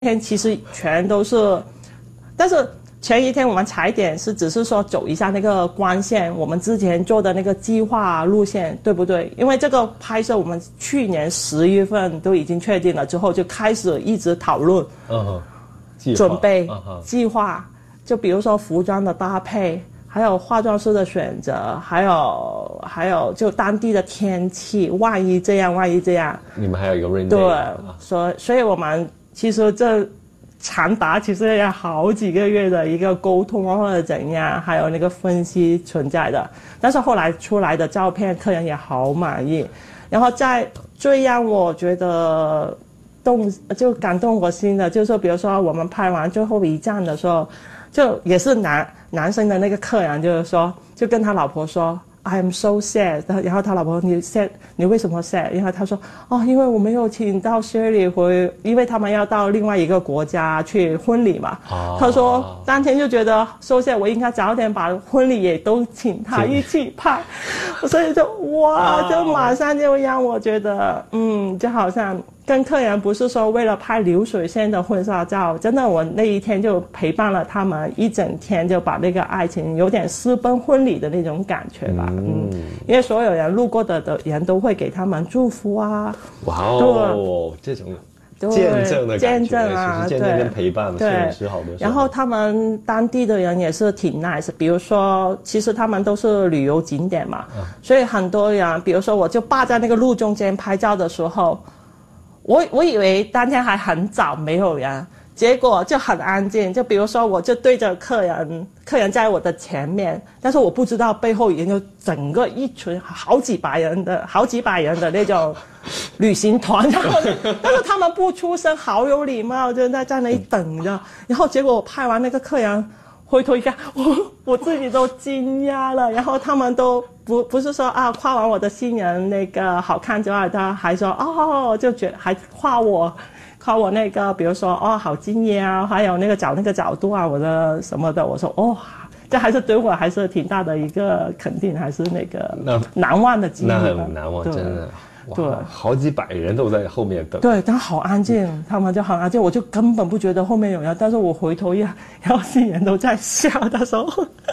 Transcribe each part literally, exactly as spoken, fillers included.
天其实全都是，但是前一天我们踩点是只是说走一下那个光线，我们之前做的那个计划路线，对不对？因为这个拍摄我们去年十月份都已经确定了，之后就开始一直讨论， 嗯，计划准备、 嗯、 计划，就比如说服装的搭配，还有化妆师的选择，还有还有就当地的天气，万一这样，万一这样， 你们还有一个 rain day， 对，所以所以我们。其实这长达其实要好几个月的一个沟通或者怎样，还有那个分析存在的。但是后来出来的照片，客人也好满意。然后在最让我觉得动就感动我心的，就是比如说我们拍完最后一站的时候，就也是男男生的那个客人，就是说就跟他老婆说。I am so sad， 然后他老婆你 sad， 你为什么 sad？ 然后他说哦，因为我没有请到 Shirley 回，因为他们要到另外一个国家去婚礼嘛。哦、他说当天就觉得 so sad， 我应该早点把婚礼也都请他一起拍，所以就哇，就马上就让我觉得嗯，就好像。跟客人不是说为了拍流水线的婚纱照，真的我那一天就陪伴了他们一整天，就把那个爱情有点私奔婚礼的那种感觉吧。嗯，嗯因为所有人路过的的人都会给他们祝福啊。 哇哦，这种见证的感觉， 见证啊， 见证跟陪伴，摄影师好多。 然后他们当地的人也是挺 nice， 比如说，其实他们都是旅游景点嘛，嗯、所以很多人，比如说我就霸在那个路中间拍照的时候。我我以为当天还很早没有人，结果就很安静。就比如说，我就对着客人，客人在我的前面，但是我不知道背后已经有整个一群好几百人的好几百人的那种旅行团，然后但是他们不出声，好有礼貌，就在在那里等着。然后结果我拍完那个客人。回头一看，我我自己都惊讶了，然后他们都不不是说啊夸完我的新人那个好看之外，他还说哦，就觉得还夸我，夸我那个，比如说哦好敬业啊，还有那个找那个角度啊，我的什么的，我说哦，这还是对我还是挺大的一个肯定，还是那个难忘的经历， 那很难忘，真的。对，好几百人都在后面等。 对，但好安静，他们就很安静，我就根本不觉得后面有人。但是我回头一，然后新人都在笑的时候，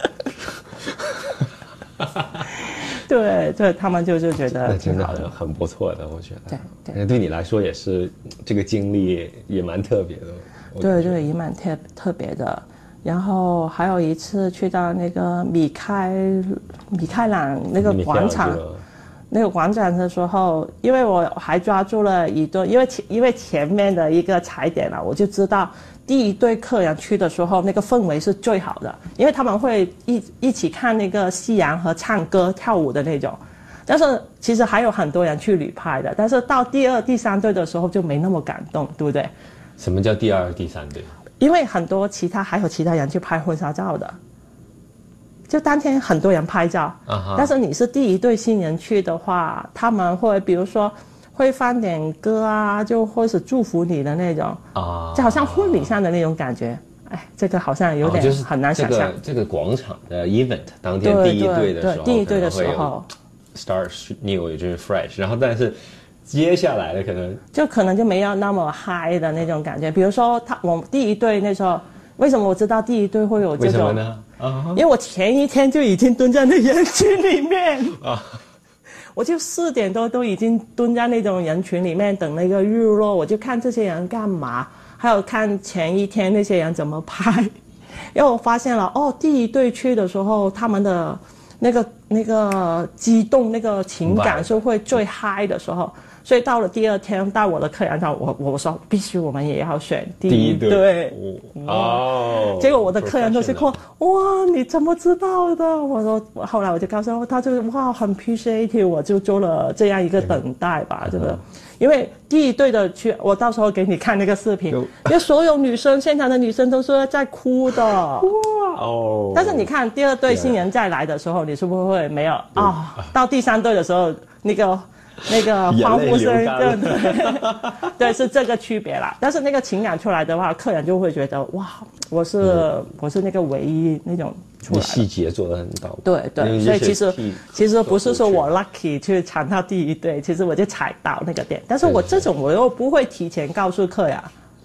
对对，他们就就觉得真的很很不错的，我觉得。 对对， 对，对你来说也是这个经历也蛮特别的。 对对，也蛮特特别的。然后还有一次去到那个米开米开朗那个广场。那个广场的时候，因为我还抓住了一对，因为前因为前面的一个踩点了，我就知道第一对客人去的时候，那个氛围是最好的，因为他们会一一起看那个夕阳和唱歌跳舞的那种。但是其实还有很多人去旅拍的，但是到第二、第三对的时候就没那么感动，对不对？ 什么叫第二、第三对？ 因为很多其他还有其他人去拍婚纱照的。就当天很多人拍照， uh-huh. 但是你是第一对新人去的话，他们会比如说会放点歌啊，就或是祝福你的那种，啊、uh-huh. ，就好像婚礼上的那种感觉。哎，这个好像有点很难想象。 哦就是、这个这个广场的 event 当天第一队的时候， 对对对第一队的时候 ，start new 也就是 fresh， 然后但是接下来的可能就可能就没有那么嗨的那种感觉。比如说他我第一队那时候，为什么我知道第一队会有这种？ 为什么呢？ Uh-huh. 因为我前一天就已经蹲在那人群里面啊，我就四点多都已经蹲在那种人群里面等那个日落，我就看这些人干嘛，还有看前一天那些人怎么拍，因为我发现了哦，第一队去的时候他们的那个那个激动那个情感是会最嗨的时候。所以到了第二天带我的客人上，我我说必须我们也要选第一队哦。结果我的客人都是说哇你怎么知道的？我说后来我就告诉他，他就哇很 appreciate， 我就做了这样一个等待吧，这个。因为第一队的去，我到时候给你看那个视频，因为所有女生现场的女生都是在哭的哇哦。但是你看第二队新人再来的时候，你是不是会没有啊、哦？到第三队的时候那个。那个欢呼声，对对对，是这个区别啦。但是那个情感出来的话，客人就会觉得哇，我是、嗯、我是那个唯一那种出来的。 细节做得很到位。 对对，所以其实其实不是说我 lucky 去抢到第一队，其实我就踩到那个点。但是我这种我又不会提前告诉客人。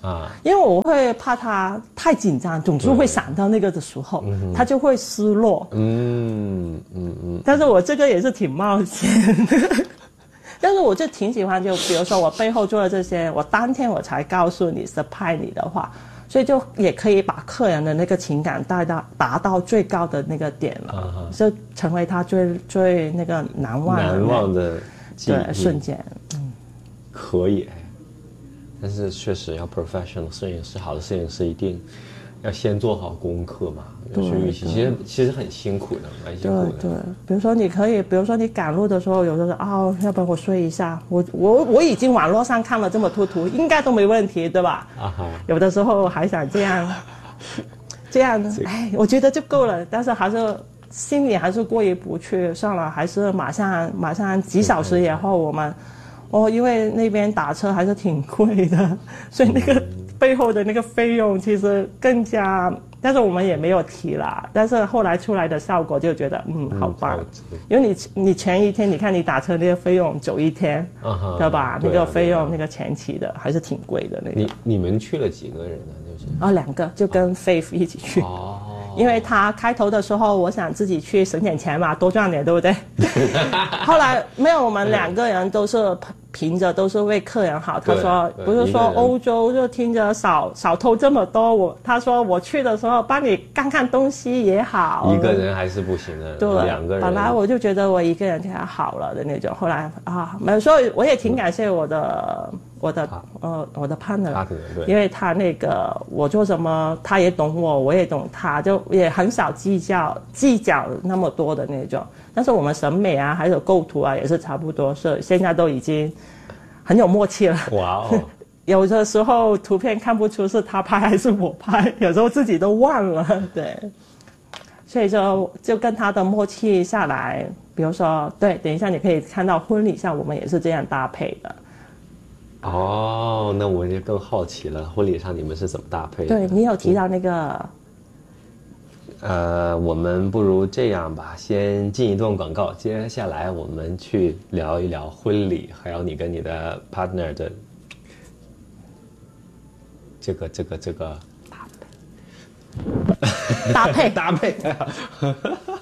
啊， 因为我会怕他太紧张，总是会想到那个的时候，他就会失落。 嗯嗯嗯。 但是我这个也是挺冒险的，但是我就挺喜欢，就比如说我背后做的这些，我当天我才告诉你是派你的话，所以就也可以把客人的那个情感带到达到最高的那个点了，啊、就成为他最最那个难忘的难忘的记忆对瞬间。嗯， 可以。但是确实要 professional 摄影师，好的摄影师一定要先做好功课嘛，要去预习。其实其实很辛苦的，蛮辛苦的。 对对，比如说你可以，比如说你赶路的时候，有的时候哦，要不然我睡一下，我我我已经网络上看了这么多图，应该都没问题，对吧？啊哈。有的时候还想这样，这样，哎，我觉得就够了，但是还是心里还是过意不去，算了，还是马上马上几小时以后我们。哦，因为那边打车还是挺贵的，所以那个背后的那个费用其实更加，但是我们也没有提啦。但是后来出来的效果就觉得，嗯，好棒。嗯、因为你你前一天你看你打车那个费用走一天，啊、对吧？对啊、那个费用、啊、那个前期的还是挺贵的那个。 你你们去了几个人呢？就是啊、哦，两个，就跟 Faith 一起去。哦。因为他开头的时候，我想自己去省点钱嘛，多赚点，对不对？后来没有，我们两个人都是凭着都是为客人好。他说不是说欧洲就听着少少偷这么多，我他说我去的时候帮你看看东西也好。 一个人还是不行的， 对， 两个人。 本来我就觉得我一个人才好了的那种，后来啊，没有，所以我也挺感谢我的。嗯我的呃，我的 partner， 因为他那个我做什么，他也懂我，我也懂他，就也很少计较计较那么多的那种。但是我们审美啊，还有构图啊，也是差不多，是现在都已经很有默契了。哇哦！有的时候图片看不出是他拍还是我拍，有时候自己都忘了。对，所以说就跟他的默契下来，比如说，对，等一下你可以看到婚礼上我们也是这样搭配的。 哦，那我就更好奇了，婚礼上你们是怎么搭配的？ 对，你有提到那个， 呃，我们不如这样吧，先进一段广告，接下来我们去聊一聊婚礼，还有你跟你的 partner 的这个这个这个搭配搭配搭配。